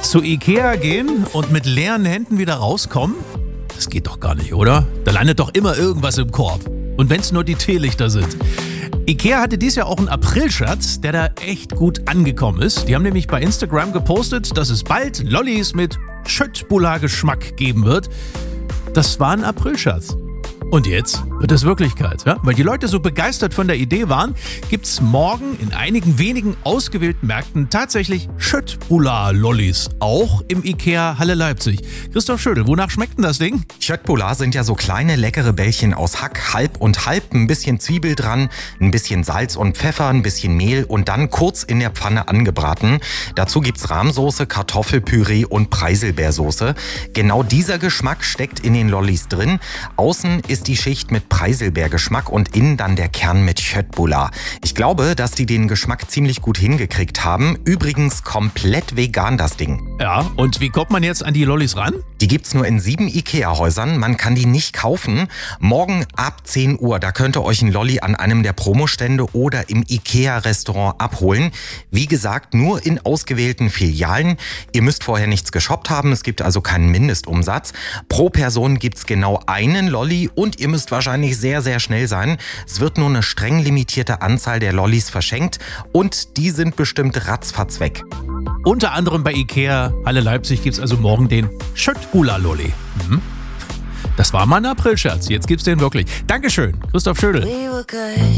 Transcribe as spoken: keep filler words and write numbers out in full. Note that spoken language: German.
Zu Ikea gehen und mit leeren Händen wieder rauskommen? Das geht doch gar nicht, oder? Da landet doch immer irgendwas im Korb. Und wenn es nur die Teelichter sind. Ikea hatte dies Jahr auch einen Aprilscherz, der da echt gut angekommen ist. Die haben nämlich bei Instagram gepostet, dass es bald Lollis mit Schöttbullar-Geschmack geben wird. Das war ein Aprilscherz. Und jetzt wird es Wirklichkeit. Ja? Weil die Leute so begeistert von der Idee waren, gibt es morgen in einigen wenigen ausgewählten Märkten tatsächlich Schöttbullar-Lollis. Auch im Ikea Halle Leipzig. Christoph Schödel, wonach schmeckt denn das Ding? Schöttbullar sind ja so kleine, leckere Bällchen aus Hack, halb und halb, ein bisschen Zwiebel dran, ein bisschen Salz und Pfeffer, ein bisschen Mehl und dann kurz in der Pfanne angebraten. Dazu gibt's Rahmsoße, Kartoffelpüree und Preiselbeersoße. Genau dieser Geschmack steckt in den Lollis drin. Außen ist die Schicht mit Preiselbeergeschmack und innen dann der Kern mit Schöttbullar. Ich glaube, dass die den Geschmack ziemlich gut hingekriegt haben. Übrigens komplett vegan das Ding. Ja, und wie kommt man jetzt an die Lollis ran? Die gibt's nur in sieben Ikea-Häusern. Man kann die nicht kaufen. Morgen ab zehn Uhr, da könnt ihr euch ein Lolli an einem der Promostände oder im Ikea-Restaurant abholen. Wie gesagt, nur in ausgewählten Filialen. Ihr müsst vorher nichts geshoppt haben. Es gibt also keinen Mindestumsatz. Pro Person gibt's genau einen Lolli und ihr müsst wahrscheinlich sehr, sehr schnell sein. Es wird nur eine streng limitierte Anzahl der Lollis verschenkt und die sind bestimmt ratzfatz weg. Unter anderem bei Ikea Halle Leipzig gibt es also morgen den Schöttbullar-Lolli. Mhm. Das war mal ein Aprilscherz, jetzt gibt's den wirklich. Dankeschön, Christoph Schödel.